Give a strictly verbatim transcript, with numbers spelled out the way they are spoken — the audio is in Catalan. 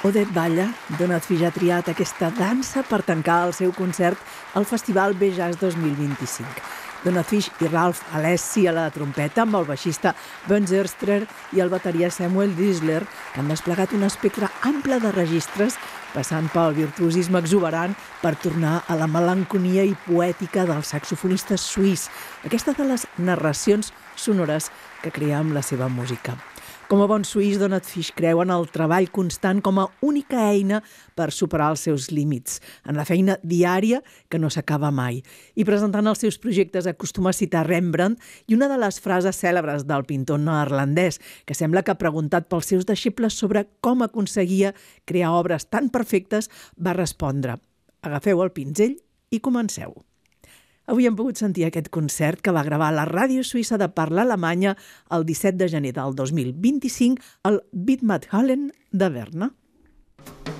Oded Balla, Donat Fish ha triat aquesta dansa per tancar el seu concert al Festival B-Jazz dos mil vint-i-cinc. Donat Fish i Ralph Alessi a la trompeta amb el baixista Ben Zerstrer i el bateria Samuel Drisler, que han desplegat un espectre ample de registres, passant pel virtuosisme exuberant per tornar a la melanconia i poètica del saxofonista suís, aquesta de les narracions sonores que crea amb la seva música. Com a bon suís, Donat Fish creu en el treball constant com a única eina per superar els seus límits, en la feina diària que no s'acaba mai. I presentant els seus projectes acostuma a citar Rembrandt i una de les frases cèlebres del pintor neerlandès, que sembla que preguntat pels seus deixebles sobre com aconseguia crear obres tan perfectes, va respondre: agafeu el pinzell i comenceu. Avui hem pogut sentir aquest concert que va gravar la ràdio suïssa de parla alemanya el disset de gener del dos mil vint-i-cinc al Bitmathallen de Berna.